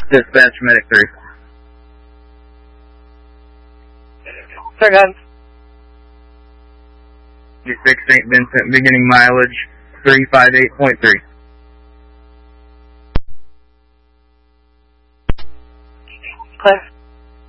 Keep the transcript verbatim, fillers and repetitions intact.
Dispatch, Medic three. Sir Guns. six Saint Vincent, beginning mileage three five eight point three. Clear.